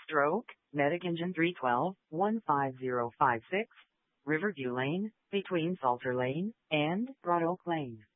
Stroke, Medic Engine 312, 15056, Riverview Lane, between Salter Lane and Broad Oak Lane.